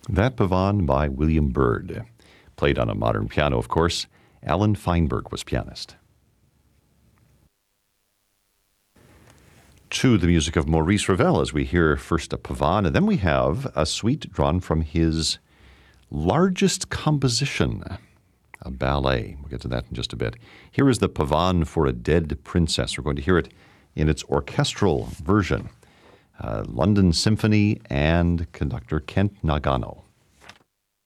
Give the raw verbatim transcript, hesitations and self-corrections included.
That Pavane by William Byrd. Played on a modern piano, of course. Alan Feinberg was pianist. To the music of Maurice Ravel as we hear first a Pavane, and then we have a suite drawn from his largest composition, a ballet. We'll get to that in just a bit. Here is the Pavane for a Dead Princess. We're going to hear it in its orchestral version. Uh, London Symphony and conductor Kent Nagano.